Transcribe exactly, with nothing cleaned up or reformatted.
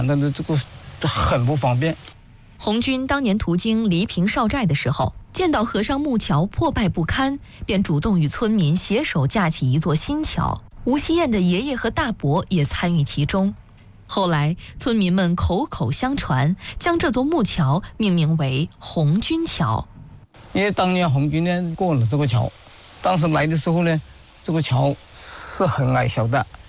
但是这个很不方便。 红军当年途经黎平少寨的时候，见到河上木桥破败不堪，便主动与村民携手架起一座新桥。吴希燕的爷爷和大伯也参与其中。后来，村民们口口相传，将这座木桥命名为红军桥。 因为当年红军呢过了这个桥，当时来的时候呢，这个桥是很矮小的。